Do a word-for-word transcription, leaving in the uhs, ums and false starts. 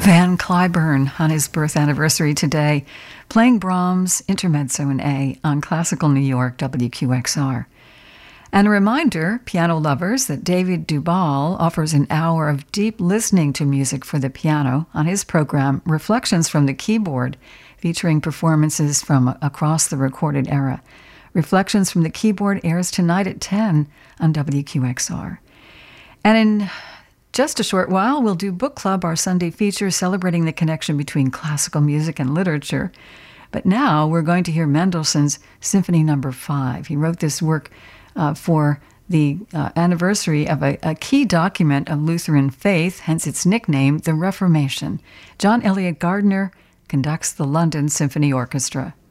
Van Cliburn on his birth anniversary today, playing Brahms Intermezzo in A on Classical New York W Q X R. And a reminder, piano lovers, that David Duvall offers an hour of deep listening to music for the piano on his program Reflections from the Keyboard, featuring performances from across the recorded era. Reflections from the Keyboard airs tonight at ten on W Q X R. And in just a short while, we'll do Book Club, our Sunday feature celebrating the connection between classical music and literature. But now we're going to hear Mendelssohn's Symphony Number Five. He wrote this work uh, for the uh, anniversary of a, a key document of Lutheran faith, hence its nickname, the Reformation. John Elliott Gardner conducts the London Symphony Orchestra.